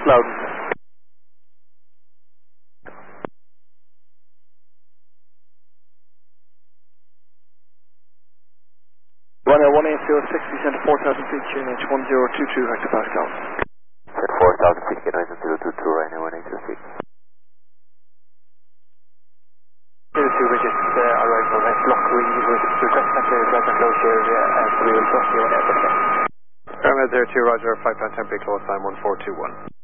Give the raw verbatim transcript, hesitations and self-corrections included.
Loud. one oh one eight zero six, descend to four thousand feet, Q N H one zero two two hectopascals. Set four thousand feet, Q N H one zero two two, right now one eight zero six. zero two Bridget, uh, arrival at Lock, we request that the driver close area and we will cross you on air. Paramount zero two, Roger, flight plan temporary close time one four two one.